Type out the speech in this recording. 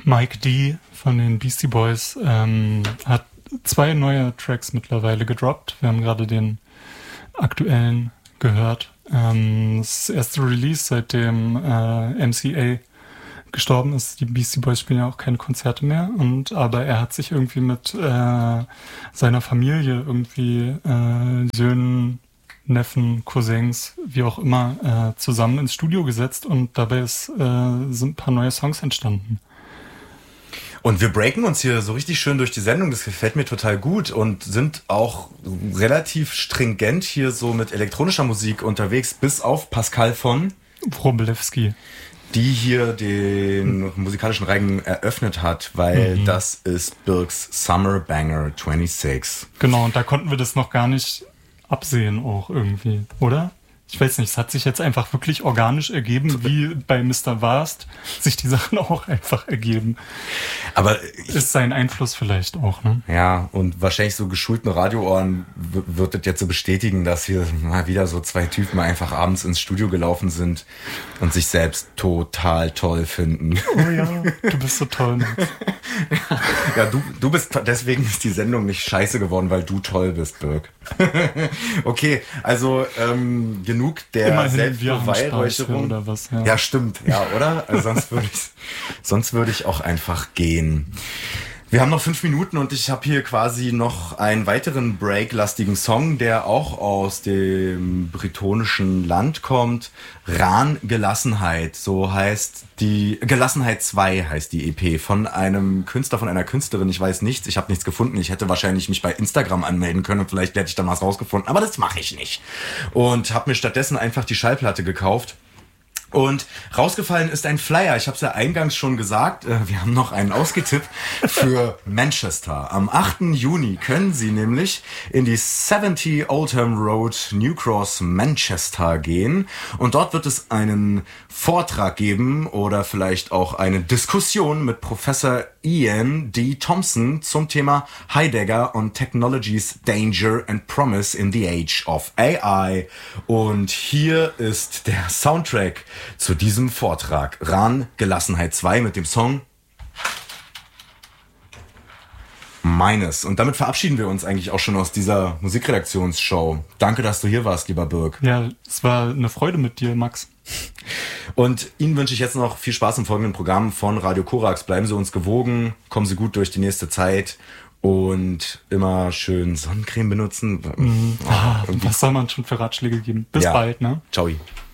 Mike D. von den Beastie Boys hat 2 neue Tracks mittlerweile gedroppt. Wir haben gerade den aktuellen gehört. Das erste Release, seitdem MCA gestorben ist. Die Beastie Boys spielen ja auch keine Konzerte mehr. Aber er hat sich irgendwie mit seiner Familie irgendwie Söhnen, Neffen, Cousins, wie auch immer, zusammen ins Studio gesetzt und dabei sind ein paar neue Songs entstanden. Und wir breaken uns hier so richtig schön durch die Sendung, das gefällt mir total gut und sind auch relativ stringent hier so mit elektronischer Musik unterwegs, bis auf Pascal von Wroblewski, die hier den musikalischen Reigen eröffnet hat, weil das ist Birks Summer Banger 26. Genau, und da konnten wir das noch gar nicht absehen auch irgendwie, oder? Ich weiß nicht, es hat sich jetzt einfach wirklich organisch ergeben, wie bei Mr. Vast sich die Sachen auch einfach ergeben. Aber ist sein Einfluss vielleicht auch, ne? Ja, und wahrscheinlich so geschulten Radioohren wird das jetzt so bestätigen, dass hier mal wieder so 2 Typen einfach abends ins Studio gelaufen sind und sich selbst total toll finden. Oh ja, du bist so toll, Max. Ja, du bist, deswegen ist die Sendung nicht scheiße geworden, weil du toll bist, Birk. Okay, also genug der Selbstbeweihräucherung. Oder was, ja. Ja, stimmt, ja, oder? Also sonst würde ich auch einfach gehen. Wir haben noch 5 Minuten und ich habe hier quasi noch einen weiteren break-lastigen Song, der auch aus dem bretonischen Land kommt. Ran Gelassenheit, so heißt die, Gelassenheit 2 heißt die EP, von einem Künstler, von einer Künstlerin, ich weiß nichts, ich habe nichts gefunden, ich hätte wahrscheinlich mich bei Instagram anmelden können und vielleicht hätte ich dann was rausgefunden, aber das mache ich nicht. Und habe mir stattdessen einfach die Schallplatte gekauft. Und rausgefallen ist ein Flyer, ich habe es ja eingangs schon gesagt, wir haben noch einen ausgetippt für Manchester. Am 8. Juni können Sie nämlich in die 70 Oldham Road, New Cross, Manchester gehen. Und dort wird es einen Vortrag geben oder vielleicht auch eine Diskussion mit Professor Ian D. Thompson zum Thema Heidegger und Technology's Danger and Promise in the Age of AI. Und hier ist der Soundtrack zu diesem Vortrag. Ran Gelassenheit 2 mit dem Song Meines. Und damit verabschieden wir uns eigentlich auch schon aus dieser Musikredaktionsshow. Danke, dass du hier warst, lieber Birk. Ja, es war eine Freude mit dir, Max. Und Ihnen wünsche ich jetzt noch viel Spaß im folgenden Programm von Radio Korax. Bleiben Sie uns gewogen, kommen Sie gut durch die nächste Zeit und immer schön Sonnencreme benutzen. Was soll man schon für Ratschläge geben? Bis bald, ne? Ciao.